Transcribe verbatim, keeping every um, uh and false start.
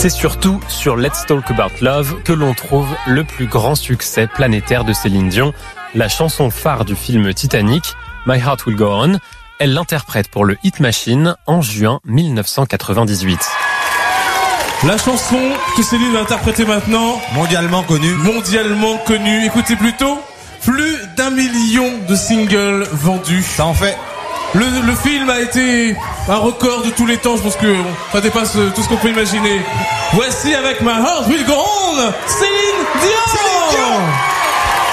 C'est surtout sur Let's Talk About Love que l'on trouve le plus grand succès planétaire de Céline Dion, la chanson phare du film Titanic, My Heart Will Go On. Elle l'interprète pour le Hit Machine en juin mille neuf cent quatre-vingt-dix-huit. La chanson que Céline va interpréter maintenant, mondialement connue. Mondialement connue. Écoutez plutôt, plus d'un million de singles vendus. Ça en fait. Le, le film a été un record de tous les temps. Je pense que ça dépasse tout ce qu'on peut imaginer. Voici avec My Heart Will Go On, Céline Dion. Céline Dion.